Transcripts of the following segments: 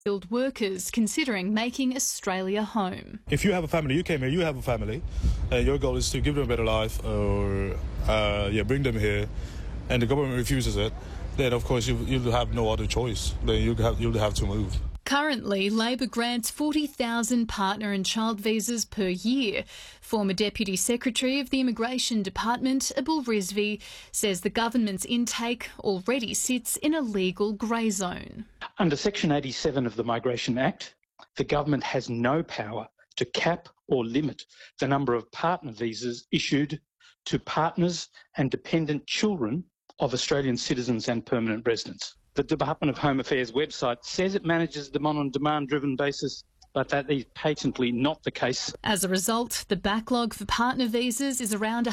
skilled workers considering making Australia home. If you have a family, you came here, you have a family, and your goal is to give them a better life or bring them here, and the government refuses it, then of course you'll have no other choice. Then you'll have to move. Currently, Labor grants 40,000 partner and child visas per year. Former Deputy Secretary of the Immigration Department, Abul Rizvi, says the government's intake already sits in a legal grey zone. Under Section 87 of the Migration Act, the government has no power to cap or limit the number of partner visas issued to partners and dependent children of Australian citizens and permanent residents. The Department of Home Affairs website says it manages them on a demand-driven basis, but that is patently not the case. As a result, the backlog for partner visas is around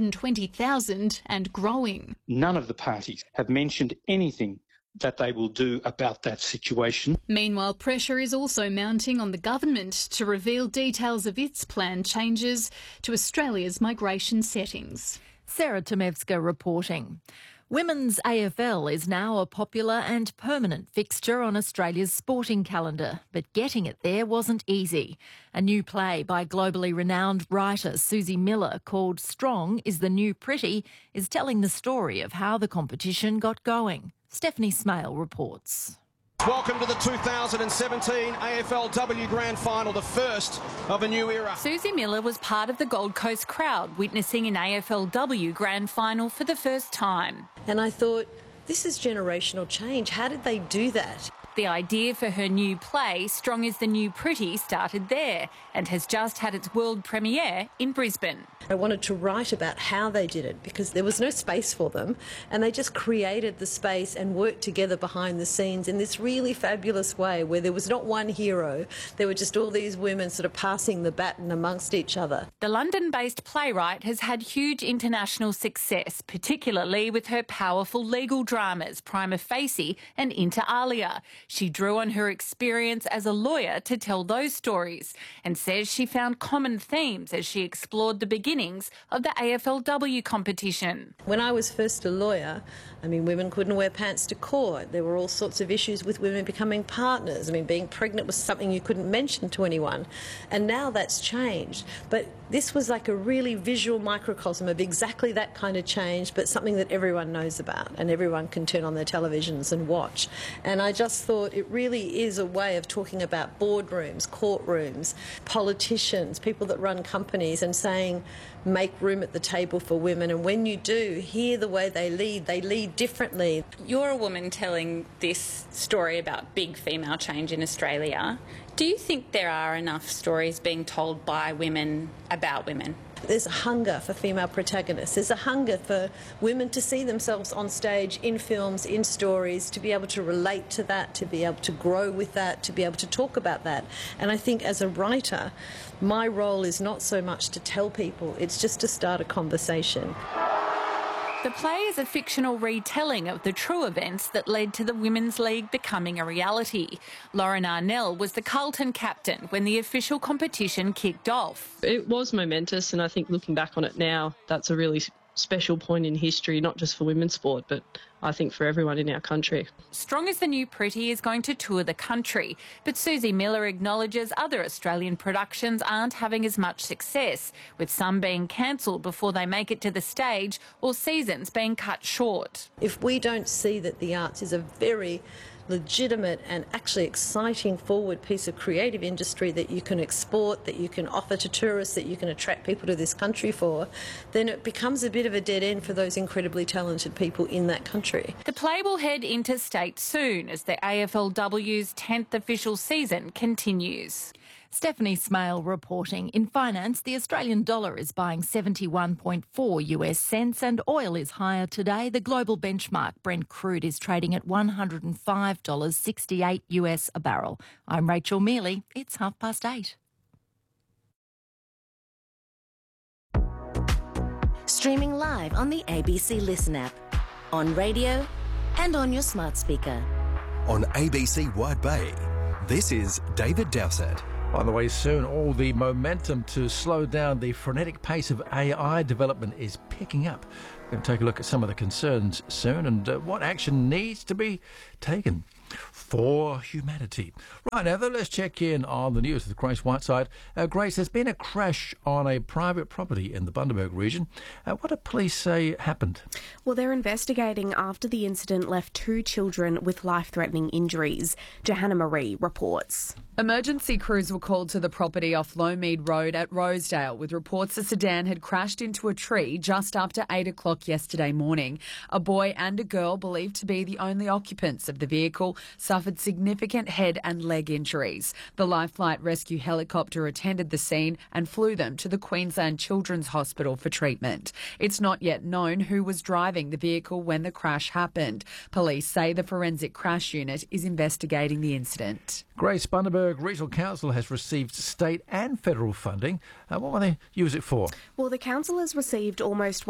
120,000 and growing. None of the parties have mentioned anything that they will do about that situation. Meanwhile, pressure is also mounting on the government to reveal details of its planned changes to Australia's migration settings. Sarah Tomevska reporting. Women's AFL is now a popular and permanent fixture on Australia's sporting calendar, but getting it there wasn't easy. A new play by globally renowned writer Susie Miller called Strong is the New Pretty is telling the story of how the competition got going. Stephanie Smale reports. Welcome to the 2017 AFLW Grand Final, the first of a new era. Susie Miller was part of the Gold Coast crowd witnessing an AFLW Grand Final for the first time. And I thought, this is generational change. How did they do that? The idea for her new play, Strong is the New Pretty, started there and has just had its world premiere in Brisbane. I wanted to write about how they did it because there was no space for them, and they just created the space and worked together behind the scenes in this really fabulous way where there was not one hero, there were just all these women sort of passing the baton amongst each other. The London-based playwright has had huge international success, particularly with her powerful legal dramas Prima Facie and Inter Alia. She drew on her experience as a lawyer to tell those stories and says she found common themes as she explored the beginnings of the AFLW competition. When I was first a lawyer, women couldn't wear pants to court. There were all sorts of issues with women becoming partners. Being pregnant was something you couldn't mention to anyone. And now that's changed. But this was like a really visual microcosm of exactly that kind of change, but something that everyone knows about and everyone can turn on their televisions and watch. And I just thought it really is a way of talking about boardrooms, courtrooms, politicians, people that run companies, and saying, make room at the table for women. And when you do, hear the way they lead differently. You're a woman telling this story about big female change in Australia. Do you think there are enough stories being told by women about women? There's a hunger for female protagonists. There's a hunger for women to see themselves on stage, in films, in stories, to be able to relate to that, to be able to grow with that, to be able to talk about that. And I think as a writer, my role is not so much to tell people, it's just to start a conversation. The play is a fictional retelling of the true events that led to the Women's League becoming a reality. Lauren Arnell was the Carlton captain when the official competition kicked off. It was momentous, and I think looking back on it now, that's a really special point in history, not just for women's sport, but I think for everyone in our country. Strong is the New Pretty is going to tour the country, but Susie Miller acknowledges other Australian productions aren't having as much success, with some being cancelled before they make it to the stage or seasons being cut short. If we don't see that the arts is a very legitimate and actually exciting forward piece of creative industry that you can export, that you can offer to tourists, that you can attract people to this country for, then it becomes a bit of a dead end for those incredibly talented people in that country. The play will head interstate soon as the AFLW's 10th official season continues. Stephanie Smale reporting. In finance, the Australian dollar is buying 71.4 US cents and oil is higher today. The global benchmark Brent crude is trading at $105.68 US a barrel. I'm Rachel Mealy. It's 8:30. Streaming live on the ABC Listen app, on radio and on your smart speaker. On ABC Wide Bay, this is David Dowsett. On the way soon, all the momentum to slow down the frenetic pace of AI development is picking up. We're going to take a look at some of the concerns soon and what action needs to be taken. for humanity. Right now, though, let's check in on the news with Grace Whiteside. Grace, there's been a crash on a private property in the Bundaberg region. What do police say happened? Well, they're investigating after the incident left 2 children with life-threatening injuries. Johanna Marie reports. Emergency crews were called to the property off Lowmead Road at Rosedale with reports a sedan had crashed into a tree just after 8 o'clock yesterday morning. A boy and a girl, believed to be the only occupants of the vehicle, suffered significant head and leg injuries. The Life Flight rescue helicopter attended the scene and flew them to the Queensland Children's Hospital for treatment. It's not yet known who was driving the vehicle when the crash happened. Police say the forensic crash unit is investigating the incident. Grace, Bundaberg Regional Council has received state and federal funding. What will they use it for? Well, the council has received almost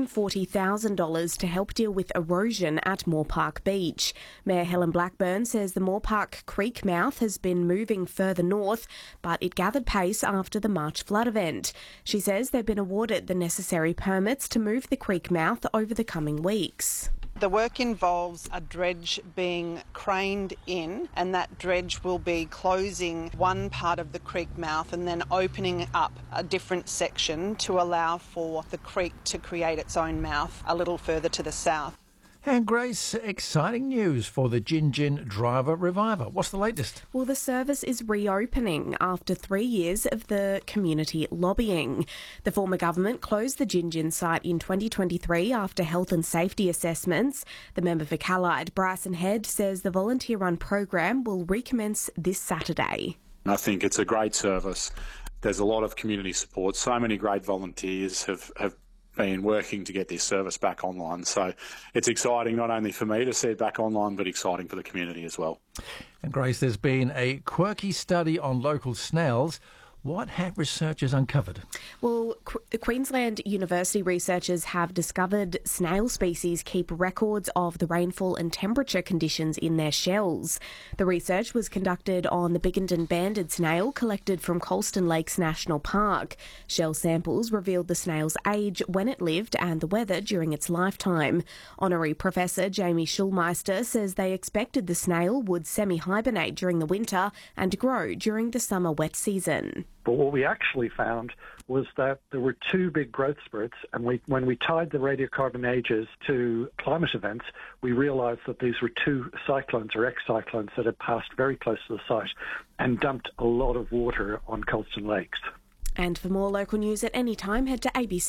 $140,000 to help deal with erosion at Moore Park Beach. Mayor Helen Blackburn says the Moore Park Creek mouth has been moving further north, but it gathered pace after the March flood event. She says they've been awarded the necessary permits to move the creek mouth over the coming weeks. The work involves a dredge being craned in, and that dredge will be closing one part of the creek mouth and then opening up a different section to allow for the creek to create its own mouth a little further to the south. And Grace, exciting news for the Gin Gin Driver Reviver. What's the latest? Well, the service is reopening after 3 years of the community lobbying. The former government closed the Gin Gin site in 2023 after health and safety assessments. The member for Callide, Bryson Head, says the volunteer-run program will recommence this Saturday. I think it's a great service. There's a lot of community support. So many great volunteers have been working to get this service back online. So it's exciting not only for me to see it back online, but exciting for the community as well. And Grace, there's been a quirky study on local snails. What have researchers uncovered? Well, Queensland University researchers have discovered snail species keep records of the rainfall and temperature conditions in their shells. The research was conducted on the Biggenden banded snail collected from Colston Lakes National Park. Shell samples revealed the snail's age, when it lived and the weather during its lifetime. Honorary Professor Jamie Schulmeister says they expected the snail would semi-hibernate during the winter and grow during the summer wet season. But what we actually found was that there were 2 big growth spurts, and when we tied the radiocarbon ages to climate events, we realised that these were 2 cyclones or ex-cyclones that had passed very close to the site and dumped a lot of water on Colston Lakes. And for more local news at any time, head to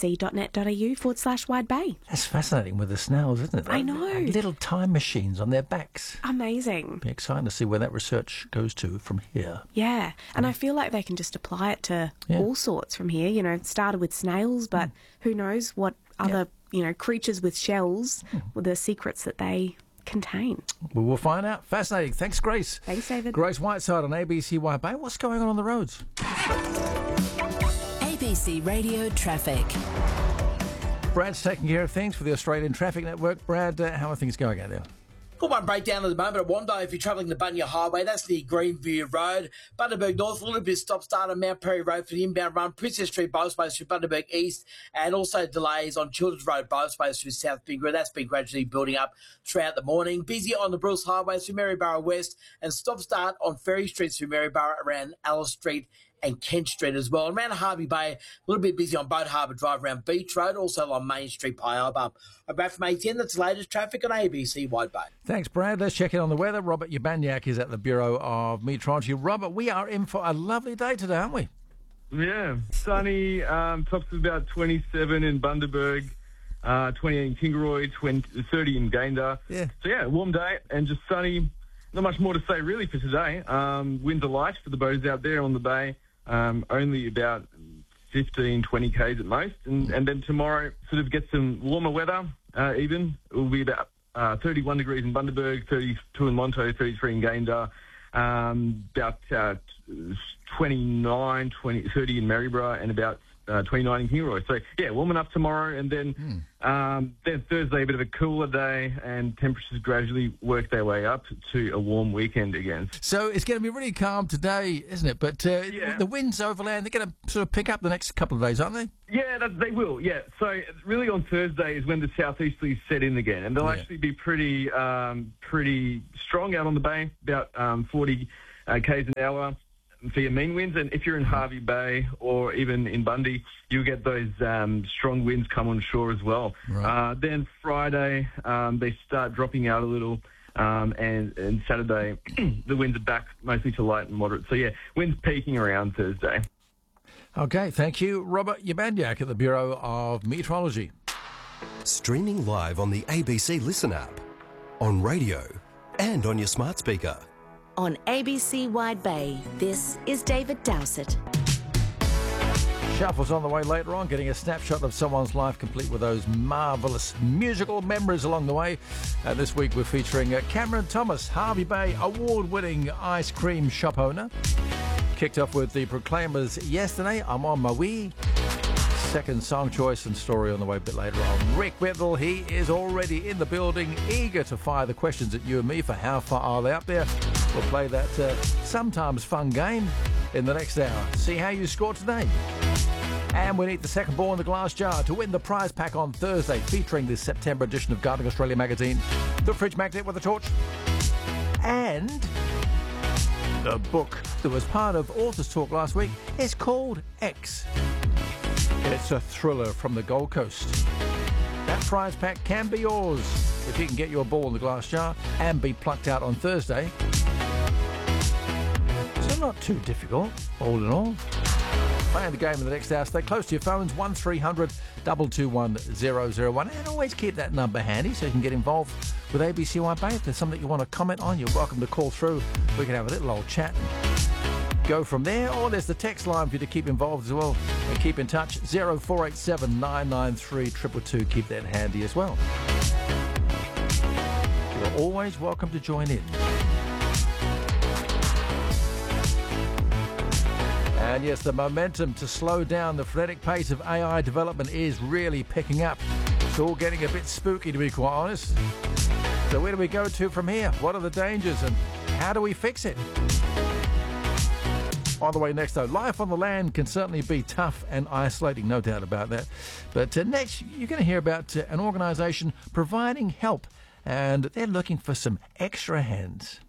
abc.net.au/Wide Bay. That's fascinating with the snails, isn't it? I know. Little time machines on their backs. Amazing. Be exciting to see where that research goes to from here. Yeah, and I feel like they can just apply it to all sorts from here. You know, it started with snails, but who knows what other, creatures with shells, with the secrets that they contain. We will find out. Fascinating. Thanks, Grace. Thanks, David. Grace Whiteside on ABC Wide Bay. What's going on the roads? ABC Radio Traffic. Brad's taking care of things for the Australian Traffic Network. Brad, how are things going out there? Got one breakdown at the moment at Wando if you're travelling the Bunya Highway. That's the Greenview Road. Bundaberg North, a little bit stop-start on Mount Perry Road for the inbound run. Princess Street both ways through Bundaberg East, and also delays on Children's Road both ways through South Bingra. That's been gradually building up throughout the morning. Busy on the Bruce Highway through Maryborough West, and stop-start on Ferry Street through Maryborough around Alice Street and Kent Street as well. Around Harvey Bay, a little bit busy on Boat Harbour Drive around Beach Road, also on Main Street, Piaba. I'm back from ATN. That's the latest traffic on ABC Wide Bay. Thanks, Brad. Let's check in on the weather. Robert Urbaniak is at the Bureau of Meteorology. Robert, we are in for a lovely day today, aren't we? Yeah, sunny, tops of about 27 in Bundaberg, 28 in Kingaroy, 30 in Gayndah. Yeah. So, yeah, warm day and just sunny. Not much more to say, really, for today. Winds are light for the boats out there on the bay. Only about 15, 20 k's at most. And then tomorrow sort of get some warmer weather even. It will be about 31 degrees in Bundaberg, 32 in Monto, 33 in Gayndah, about 29, 30 in Maryborough, and about 29 in Kingaroy. So, yeah, warming up tomorrow, and then Thursday a bit of a cooler day, and temperatures gradually work their way up to a warm weekend again. So it's going to be really calm today, isn't it? But the winds overland, they're going to sort of pick up the next couple of days, aren't they? Yeah, they will, yeah. So really on Thursday is when the southeasterlies set in again, and they'll actually be pretty strong out on the bay, about 40 k's an hour for your mean winds. And if you're in Hervey Bay or even in Bundy, you'll get those strong winds come on shore as well. Right. Then Friday, they start dropping out a little. And Saturday, the winds are back mostly to light and moderate. So, yeah, winds peaking around Thursday. OK, thank you, Robert Yabanyak at the Bureau of Meteorology. Streaming live on the ABC Listen app, on radio and on your smart speaker. On ABC Wide Bay, this is David Dowsett. Shuffle's on the way later on, getting a snapshot of someone's life complete with those marvellous musical memories along the way. This week we're featuring Cameron Thomas, Hervey Bay award-winning ice cream shop owner. Kicked off with the Proclaimers yesterday, I'm on my way. Second song choice and story on the way a bit later on. Rick Whittle, he is already in the building, eager to fire the questions at you and me for how far are they up there. We'll play that sometimes fun game in the next hour. See how you score today. And we need the second ball in the glass jar to win the prize pack on Thursday, featuring this September edition of Gardening Australia magazine, the fridge magnet with a torch, and the book that was part of Authors Talk last week is called X. It's a thriller from the Gold Coast. That prize pack can be yours if you can get your ball in the glass jar and be plucked out on Thursday. So not too difficult, all in all. Playing the game in the next hour. Stay close to your phones, 1300 221 001. And always keep that number handy so you can get involved with ABC Wide Bay. If there's something you want to comment on, you're welcome to call through. We can have a little old chat and go from there. Or there's the text line for you to keep involved as well. And keep in touch, 0487 993 222. Keep that handy as well. You're always welcome to join in. And yes, the momentum to slow down the frenetic pace of AI development is really picking up. It's all getting a bit spooky, to be quite honest. So where do we go to from here? What are the dangers and how do we fix it? On the way next, though, life on the land can certainly be tough and isolating, no doubt about that. But next, you're going to hear about an organisation providing help, and they're looking for some extra hands.